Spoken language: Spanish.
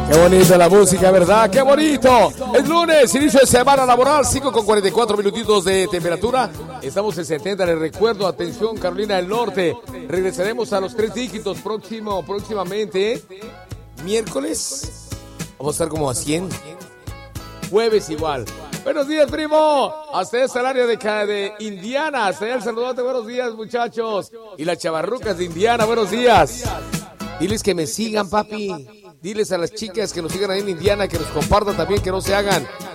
Qué bonita la música, ¿verdad? ¡Qué bonito! Es lunes, inicio de semana laboral, 5:44 minutitos de temperatura. Estamos en 70, les recuerdo, atención Carolina del Norte. Regresaremos a los 3 dígitos próximamente. Miércoles, vamos a estar como a 100. Jueves igual. Buenos días, primo. Hasta esta el área de Indiana. Hasta allá el saludote. Buenos días, muchachos. Y las chavarrucas de Indiana, buenos días. Diles que me sigan, papi. Diles a las chicas que nos sigan ahí en Indiana, que nos compartan también, que no se hagan